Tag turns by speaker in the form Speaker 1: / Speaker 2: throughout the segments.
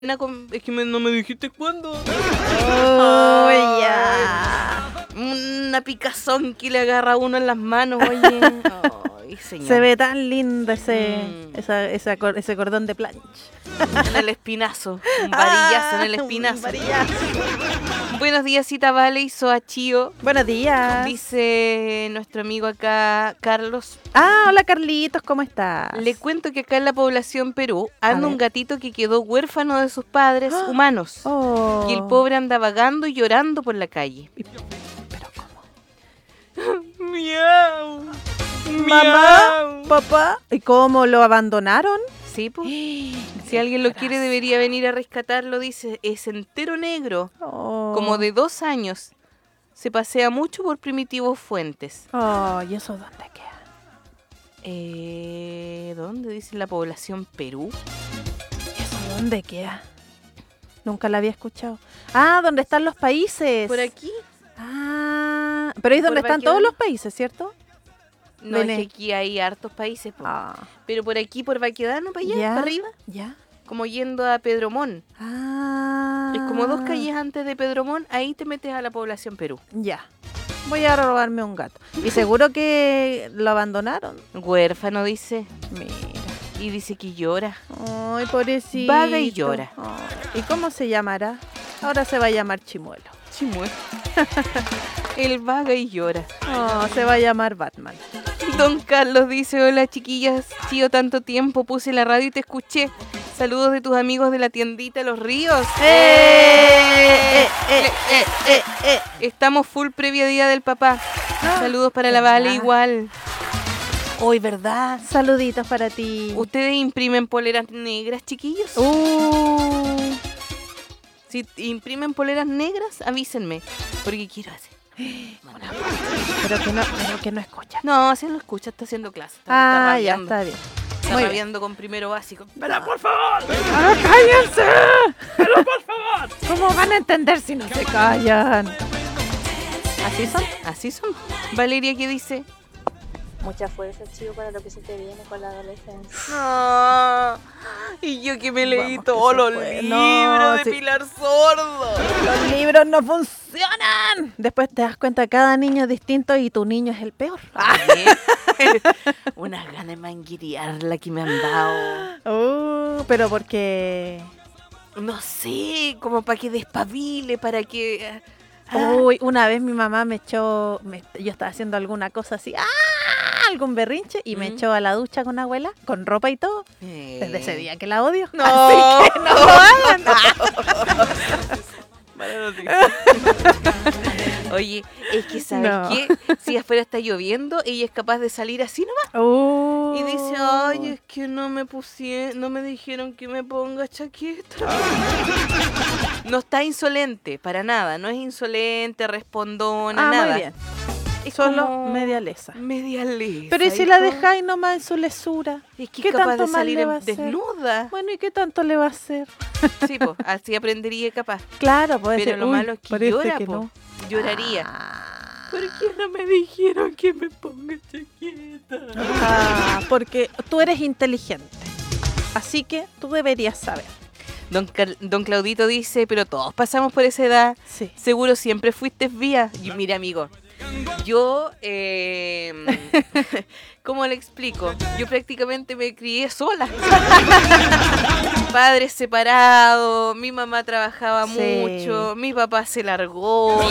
Speaker 1: Es que no me dijiste cuándo.
Speaker 2: Oh, ya.
Speaker 1: Una picazón que le agarra a uno en las manos, oye. Ay, señor.
Speaker 2: Se ve tan lindo ese cordón de plancha.
Speaker 1: En el espinazo. Un varillazo en el espinazo.
Speaker 2: Un varillazo.
Speaker 1: Buenos días, Cita Vale y Soachío.
Speaker 2: Buenos días.
Speaker 1: Dice nuestro amigo acá, Carlos.
Speaker 2: Hola Carlitos, ¿cómo estás?
Speaker 1: Le cuento que acá en la población Perú anda un gatito que quedó huérfano de sus padres humanos.
Speaker 2: Oh.
Speaker 1: Y el pobre anda vagando y llorando por la calle.
Speaker 2: ¿Pero cómo?
Speaker 1: Miau.
Speaker 2: Mamá, papá, ¿y cómo lo abandonaron?
Speaker 1: Sí, pues. Si alguien lo quiere debería venir a rescatarlo, dice. Es entero negro, como de 2 años. Se pasea mucho por primitivos fuentes.
Speaker 2: ¿Y eso dónde queda?
Speaker 1: ¿Dónde dice la población Perú?
Speaker 2: ¿Eso dónde queda? Nunca la había escuchado. ¿Dónde están los países?
Speaker 1: ¿Por aquí?
Speaker 2: Pero es donde están
Speaker 1: Baquedano?
Speaker 2: todos los países, ¿cierto?
Speaker 1: No, es que aquí hay hartos países. Pero por aquí, por Baquedano, para allá,
Speaker 2: ¿Ya?
Speaker 1: para arriba.
Speaker 2: ¿Ya?
Speaker 1: Como yendo a Pedromón. Es como 2 calles antes de Pedromón, ahí te metes a la población Perú.
Speaker 2: Ya. Voy a robarme un gato. ¿Y seguro que lo abandonaron?
Speaker 1: Huérfano, dice.
Speaker 2: Mira.
Speaker 1: Y dice que llora.
Speaker 2: Ay, pobrecito.
Speaker 1: Vaga y llora.
Speaker 2: ¿Y cómo se llamará? Ahora se va a llamar Chimuelo.
Speaker 1: Chimuelo. Él vaga y llora.
Speaker 2: Se va a llamar Batman.
Speaker 1: Don Carlos dice, hola chiquillas, tío, tanto tiempo puse la radio y te escuché. Saludos de tus amigos de la tiendita Los Ríos. Estamos full previa Día del Papá. Saludos para la Vale igual. Hoy, ¿verdad?
Speaker 2: Saluditos para ti.
Speaker 1: ¿Ustedes imprimen poleras negras, chiquillos? Si imprimen poleras negras, avísenme, porque quiero hacer.
Speaker 2: Pero que no escucha.
Speaker 1: No, si no escucha, está haciendo clase.
Speaker 2: Ya está bien.
Speaker 1: Está rabiando con primero básico.
Speaker 3: ¡Pero por favor!
Speaker 2: ¡Cállense!
Speaker 3: ¡Pero por favor!
Speaker 2: ¿Cómo van a entender si no se callan?
Speaker 1: ¿Así son? Así son. Valeria, ¿qué dice?
Speaker 4: Mucha fuerza, chico, para lo que se te viene con la adolescencia.
Speaker 1: Y yo que me leí
Speaker 2: Vamos,
Speaker 1: todos
Speaker 2: que
Speaker 1: los
Speaker 2: se puede.
Speaker 1: libros
Speaker 2: No,
Speaker 1: de
Speaker 2: sí.
Speaker 1: Pilar Sordo.
Speaker 2: Los libros no funcionan. Después te das cuenta que cada niño es distinto y tu niño es el peor.
Speaker 1: Unas ganas de manguerearla que me han dado.
Speaker 2: Pero porque...
Speaker 1: No sé, como para que despabile, para que...
Speaker 2: Uy, una vez mi mamá me echó... yo estaba haciendo alguna cosa así... algún berrinche y me echó a la ducha con abuela, con ropa y todo. Desde ese día que la odio.
Speaker 1: No.
Speaker 2: Así que no lo hagan.
Speaker 1: Oye, es que ¿sabes qué? Si afuera está lloviendo, ella es capaz de salir así nomás. Y dice, ay, es que no me dijeron que me ponga chaqueta. No está insolente, para nada. No es insolente, respondona, nada.
Speaker 2: Muy bien.
Speaker 1: Es
Speaker 2: Solo
Speaker 1: como
Speaker 2: media lesa.
Speaker 1: media lesa.
Speaker 2: Pero ¿y si la dejáis nomás en su lesura?
Speaker 1: Es que
Speaker 2: ¿Qué
Speaker 1: es capaz
Speaker 2: tanto
Speaker 1: de
Speaker 2: mal
Speaker 1: salir
Speaker 2: le va a hacer?
Speaker 1: desnuda.
Speaker 2: Bueno, ¿y qué tanto le va a hacer?
Speaker 1: Sí, pues, así aprendería capaz.
Speaker 2: Claro, puede
Speaker 1: Pero
Speaker 2: ser.
Speaker 1: lo malo es que
Speaker 2: parece
Speaker 1: llora,
Speaker 2: que
Speaker 1: po.
Speaker 2: no.
Speaker 1: Lloraría. ¿Por qué no me dijeron que me ponga chaqueta?
Speaker 2: Porque tú eres inteligente. Así que tú deberías saber.
Speaker 1: Don Claudito dice, pero todos pasamos por esa edad.
Speaker 2: Sí.
Speaker 1: Seguro siempre fuiste vía. Y mira, amigo, yo, ¿cómo le explico? Yo prácticamente me crié sola. Padres separados, mi mamá trabajaba mucho, mi papá se largó.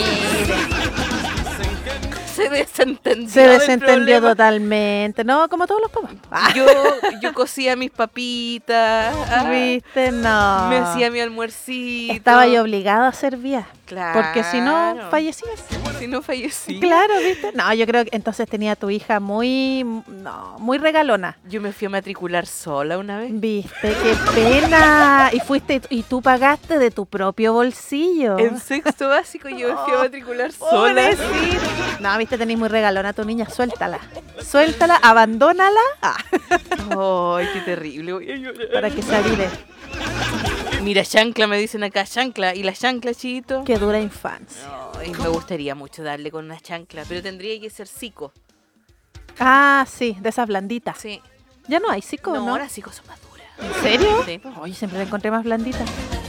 Speaker 1: Se desentendió.
Speaker 2: Se
Speaker 1: del
Speaker 2: desentendió
Speaker 1: problema.
Speaker 2: totalmente. No, como todos los papás.
Speaker 1: Yo cocía mis papitas.
Speaker 2: ¿Viste? No.
Speaker 1: Me hacía mi almuercito.
Speaker 2: Estaba yo obligada a ser vía.
Speaker 1: Claro.
Speaker 2: Porque si no, fallecías.
Speaker 1: Si no fallecí.
Speaker 2: Claro, ¿viste? No, yo creo que entonces tenía a tu hija muy regalona.
Speaker 1: Yo me fui a matricular sola una vez.
Speaker 2: ¿Viste? ¡Qué pena! Y tú pagaste de tu propio bolsillo.
Speaker 1: En sexto básico yo me fui a matricular sola.
Speaker 2: Pobrecita. No, viste, tenés muy regalona a tu niña. Suéltala. Suéltala, abandónala.
Speaker 1: Ay, qué terrible. Voy a llorar.
Speaker 2: Para que se avive.
Speaker 1: Mira, chancla, me dicen acá, chancla. ¿Y la chancla, chito?
Speaker 2: Qué dura infancia.
Speaker 1: Ay, me gustaría mucho darle con una chancla, pero tendría que ser psico.
Speaker 2: Sí, de esas blanditas.
Speaker 1: Sí.
Speaker 2: Ya no hay psico,
Speaker 1: No,
Speaker 2: ¿no?
Speaker 1: ahora psico son más duras.
Speaker 2: ¿En serio?
Speaker 1: Sí, pues.
Speaker 2: Oye, siempre la encontré más blandita.